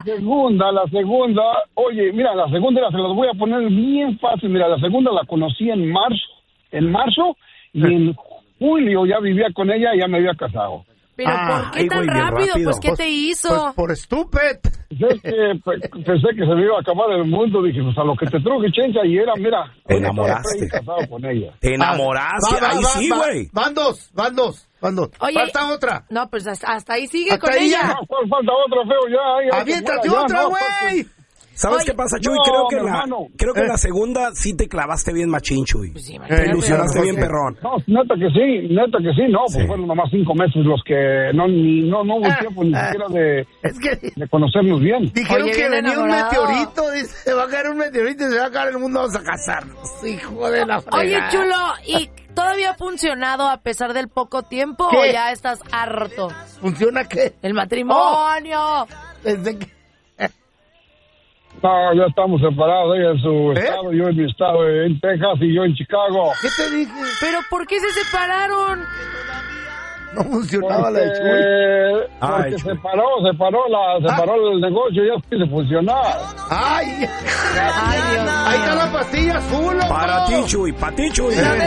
La segunda, oye, mira, la segunda se las voy a poner bien fácil. Mira, la segunda la conocí en marzo, y en julio ya vivía con ella y ya me había casado. ¿Pero por qué tan rápido? Pues, ¿qué te hizo? Pues por estúpido. Pensé que se me iba a acabar el mundo. Dije, pues a lo que te truje, chencha, y era, mira. Te enamoraste. Casado con ella. Te enamoraste. Ahí sí, güey. Van dos. Oye, falta otra. No, pues hasta ahí sigue Hasta con ahí ella. ya. Falta otra, feo, ya. Aviéntate otra, güey. ¿Sabes qué pasa, Chuy? Creo que la segunda sí te clavaste bien machín, Chuy. Pues sí, te ilusionaste bien, perrón. No, neta que sí, no, pues fueron nomás 5 meses los que no hubo tiempo ni siquiera de conocernos bien. Dijeron que venía enamorado. un meteorito, dice, se va a caer un meteorito y se va a caer el mundo, vamos a casarnos, hijo de la fregada. Oye, chulo, ¿y todavía ha funcionado a pesar del poco tiempo ¿Qué? o ya estás harto? ¿Funciona qué? El matrimonio. Desde que... No, ya estamos separados, ella en su estado, yo en mi estado, en Texas y yo en Chicago. ¿Qué te dije? ¿Pero por qué se separaron? No funcionaba la de Chuy. Porque separó el negocio, ya quise funcionar. ¡Ay! Ay, Dios Ahí está la pastilla azul, loco. Para ti, Chuy.